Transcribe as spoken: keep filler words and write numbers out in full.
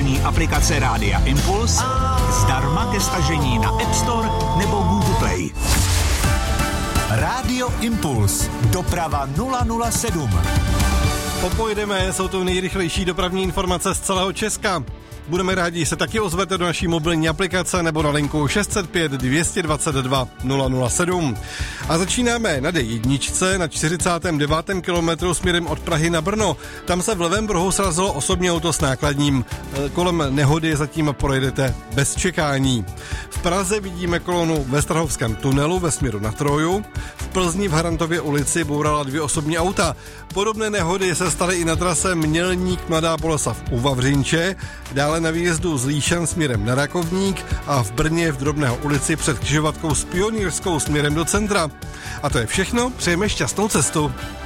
stažení aplikace Rádia Impuls zdarma ke stažení na App Store nebo Google Play. Rádio Impuls. Doprava nula nula sedm. Popojdeme, jsou to nejrychlejší dopravní informace z celého Česka. Budeme rádi, se taky ozvete do naší mobilní aplikace nebo na linku šest set pět dvě dvacet dva nula nula sedm. A začínáme na D jedna na čtyřicátém devátém kilometru směrem od Prahy na Brno. Tam se v levém rohu srazilo osobní auto s nákladním. Kolem nehody zatím projedete bez čekání. V Praze vidíme kolonu ve Strahovském tunelu ve směru na Troju. V Plzni v Harantově ulici bourala dvě osobní auta. Podobné nehody se staly i na trase Mělník Mladá Boleslav u Vavřinče, dále na výjezdu z Líšan směrem na Rakovník a v Brně v Drobného ulici před křižovatkou s Pionýrskou směrem do centra. A to je všechno, přejeme šťastnou cestu.